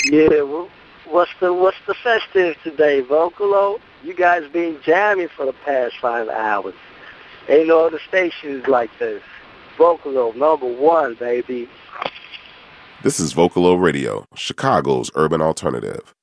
Yeah, well, what's the festive today, Vocalo? You guys been jamming for the past 5 hours. Ain't no other stations like this. Vocalo #1, baby. This is Vocalo Radio, Chicago's urban alternative.